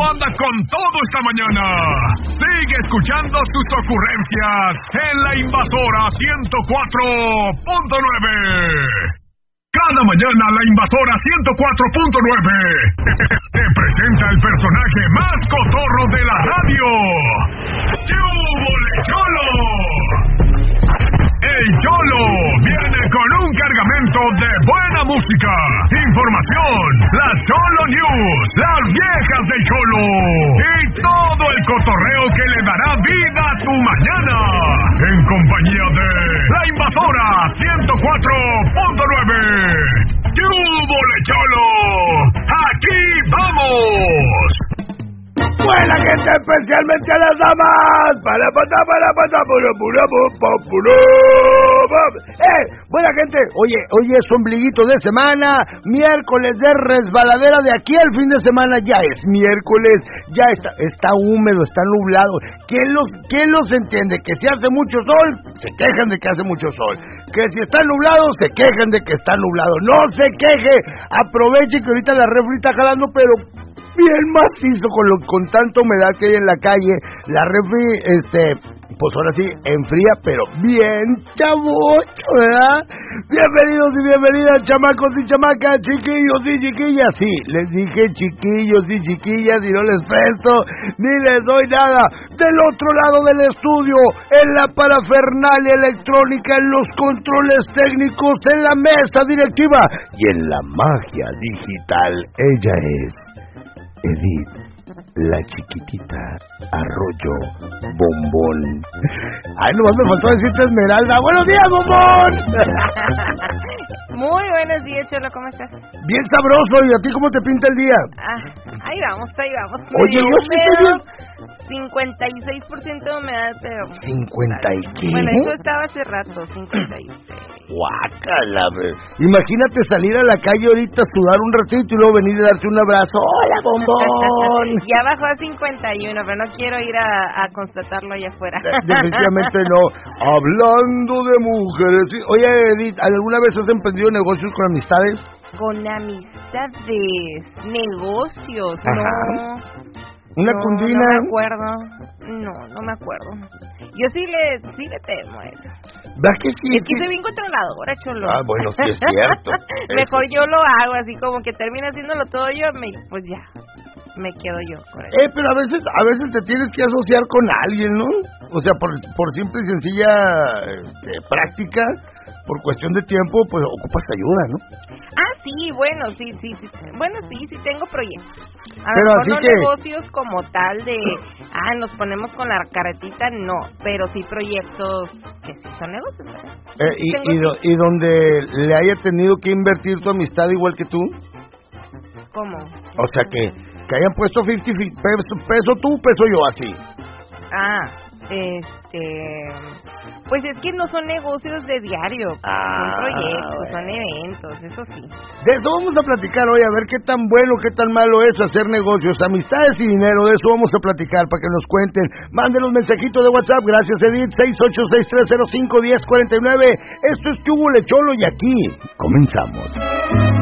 anda con todo esta mañana. Sigue escuchando sus ocurrencias en La Invasora 104.9. Cada mañana La Invasora 104.9 te presenta el personaje más cotorro de la radio. ¡Yúbole Cholo! El Cholo viene con un cargamento de buena música, información, las Cholo News, las viejas del Cholo y todo el cotorreo que le dará vida a tu mañana. En compañía de La Invasora 104.9. ¡Yúbole Cholo! ¡Aquí vamos! Buena gente, especialmente a las damas. Buena gente, oye, hoy es ombliguito de semana, miércoles de resbaladera, de aquí al fin de semana ya es miércoles, ya está húmedo, está nublado. ¿Quién los entiende? Que si hace mucho sol, se quejan de que hace mucho sol. Que si está nublado, se quejan de que está nublado. No se queje, aproveche que ahorita la refri está jalando, pero bien macizo con tanta humedad que hay en la calle. La refri, pues ahora sí, enfría, pero bien chavocho, ¿verdad? Bienvenidos y bienvenidas, chamacos y chamacas, chiquillos y chiquillas. Sí, les dije chiquillos y chiquillas y no les presto ni les doy nada. Del otro lado del estudio, en la parafernalia electrónica, en los controles técnicos, en la mesa directiva y en la magia digital, ella es Edith, la chiquitita Arroyo Bombón. Ay, nomás me faltó decirte Esmeralda. ¡Buenos días, Bombón! Muy buenos días, Cholo, ¿cómo estás? Bien sabroso, ¿y a ti cómo te pinta el día? Ahí vamos. Oye, yo sí estoy bien. 56% de humedad, pero... ¿50 y qué? Bueno, eso estaba hace rato, 56. Guácala, imagínate salir a la calle ahorita, sudar un ratito y luego venir y darte un abrazo. ¡Hola, Bombón! Ya bajó a 51, pero no quiero ir a constatarlo allá afuera. Definitivamente no. Hablando de mujeres... Oye, Edith, ¿alguna vez has emprendido negocios con amistades? Con amistades, negocios, ajá. No. ¿Una cundina? No me acuerdo. No me acuerdo. Yo sí le temo a eso. ¿Verdad que sí? Es que soy bien controladora, Cholo. Bueno, sí es cierto. Mejor yo lo hago, así como que termino haciéndolo todo yo, pues ya, me quedo yo con eso. Pero a veces te tienes que asociar con alguien, ¿no? O sea, por simple y sencilla práctica, por cuestión de tiempo, pues ocupas ayuda, ¿no? Sí, bueno, sí. Bueno, sí tengo proyectos. Pero así no que... negocios como tal de, nos ponemos con la carretita, no. Pero sí proyectos que sí son negocios, ¿verdad? ¿Y donde le haya tenido que invertir tu amistad igual que tú? ¿Cómo? O sea, que hayan puesto 50, peso tú, peso yo, así. Pues es que no son negocios de diario, son proyectos, son eventos, eso sí. De eso vamos a platicar hoy, a ver qué tan bueno, qué tan malo es hacer negocios, amistades y dinero. De eso vamos a platicar para que nos cuenten. Manden los mensajitos de WhatsApp, gracias Edith, 686-305-1049. Esto es Yúbole Cholo y aquí comenzamos.